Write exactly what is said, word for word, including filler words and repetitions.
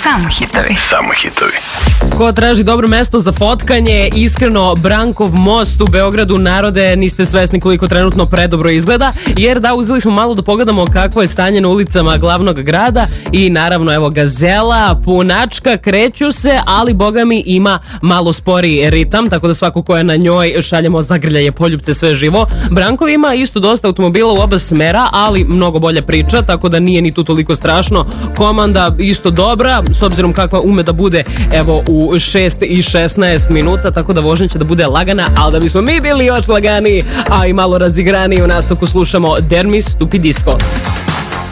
Samo hitovi. Samo hitovi. Ko traži dobro mesto za fotkanje, iskreno, Brankov most u Beogradu, narode, niste svesni koliko trenutno predobro izgleda, jer da, uzeli smo malo da pogledamo kakvo je stanje na ulicama glavnog grada i naravno, evo, gazela, punačka, kreću se, ali boga mi ima malo sporiji ritam, tako da svako ko je na njoj šaljemo zagrljaje, poljupce, sve živo. Brankov ima isto dosta automobila u oba smera, ali mnogo bolja priča, tako da nije ni tu toliko strašno. Komanda isto dobra, s obzirom kakva ume da bude, evo, u šest i šesnaest minuta, tako da vožnja će da bude lagana, ali da bismo mi bili još laganiji, a i malo razigraniji, u nastavku slušamo Dermis Stupidisco.